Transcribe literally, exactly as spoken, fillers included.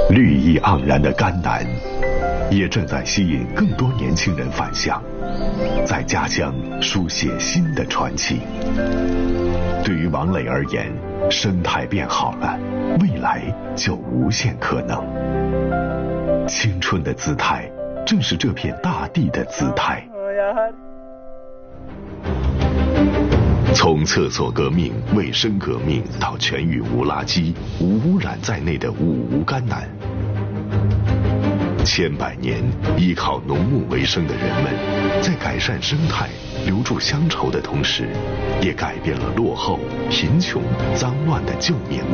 绿意盎然的甘南，也正在吸引更多年轻人返乡，在家乡书写新的传奇。对于王磊而言，生态变好了，未来就无限可能。青春的姿态，正是这片大地的姿态。从厕所革命、卫生革命到全域无垃圾、无污染在内的五无甘南，千百年依靠农牧为生的人们，在改善生态、留住乡愁的同时，也改变了落后、贫穷、脏乱的旧面貌。